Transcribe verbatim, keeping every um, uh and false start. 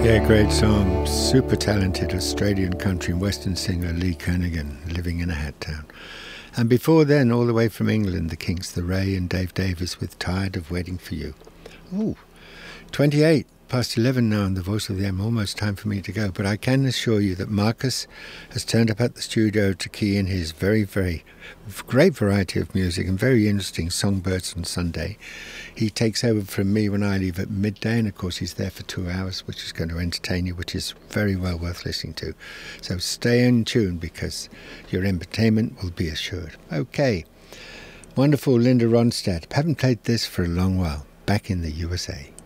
Yeah, great song. Super talented Australian country and western singer Lee Kernaghan, Living in a Hat Town. And before then, all the way from England, the Kinks, The Ray and Dave Davis with Tired of Waiting for You. Ooh, twenty-eight past eleven now on The Voice of the M. Almost time for me to go. But I can assure you that Marcus has turned up at the studio to key in his very, very great variety of music and very interesting Songbirds on Sunday. He takes over from me when I leave at midday, and of course he's there for two hours, which is going to entertain you, which is very well worth listening to. So stay in tune because your entertainment will be assured. Okay, wonderful Linda Ronstadt. Haven't played this for a long while, back in the U S A.